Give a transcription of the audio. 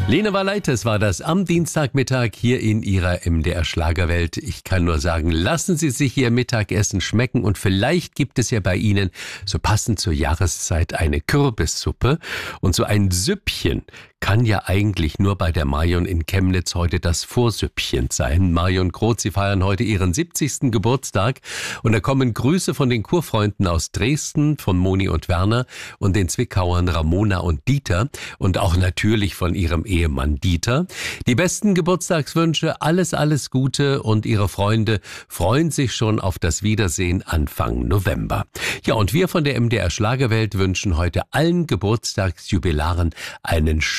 Lene Valaitis war das am Dienstagmittag hier in ihrer MDR Schlagerwelt. Ich kann nur sagen, lassen Sie sich Ihr Mittagessen schmecken und vielleicht gibt es ja bei Ihnen so passend zur Jahreszeit eine Kürbissuppe. Und so ein Süppchen kann ja eigentlich nur bei der Marion in Chemnitz heute das Vorsüppchen sein. Marion Groth, Sie feiern heute Ihren 70. Geburtstag und da kommen Grüße von den Kurfreunden aus Dresden, von Moni und Werner und den Zwickauern Ramona und Dieter und auch natürlich von ihrem Ehemann Dieter. Die besten Geburtstagswünsche, alles Gute und Ihre Freunde freuen sich schon auf das Wiedersehen Anfang November. Ja, und wir von der MDR Schlagerwelt wünschen heute allen Geburtstagsjubilaren einen